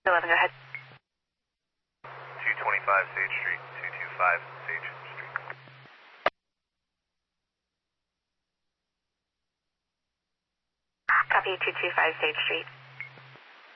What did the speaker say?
11, go ahead. 225 Sage Street, 225 Sage Street. Copy, 225 Sage Street.